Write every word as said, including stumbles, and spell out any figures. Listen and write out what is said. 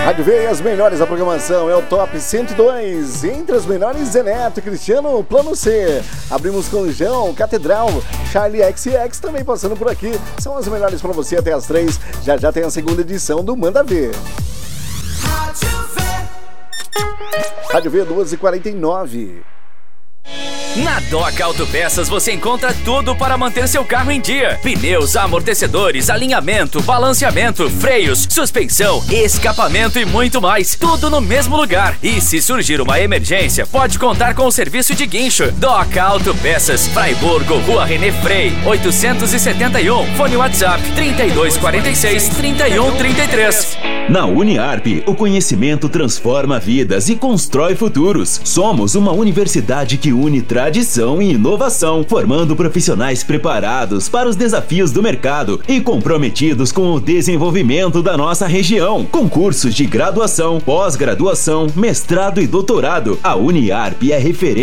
Rádio V, as melhores da programação, é o Top cento e dois. Entre as melhores, Zé Neto, Cristiano, Plano C. Abrimos com João, Catedral, Charlie X X também passando por aqui. São as melhores pra você até as três. Já já tem a segunda edição do Manda Ver. Rádio V. Rádio V, duas e quarenta e nove. Na Doca Autopeças você encontra tudo para manter seu carro em dia: pneus, amortecedores, alinhamento, balanceamento, freios, suspensão, escapamento e muito mais. Tudo no mesmo lugar. E se surgir uma emergência, pode contar com o serviço de guincho. Doca Autopeças, Fraiburgo, Rua René Frei, oitocentos e setenta e um. Fone WhatsApp trinta e dois quarenta e seis, trinta e um trinta e três. Na Uniarp, o conhecimento transforma vidas e constrói futuros. Somos uma universidade que une tradição e inovação, formando profissionais preparados para os desafios do mercado e comprometidos com o desenvolvimento da nossa região. Concursos de graduação, pós-graduação, mestrado e doutorado. A Uniarp é referência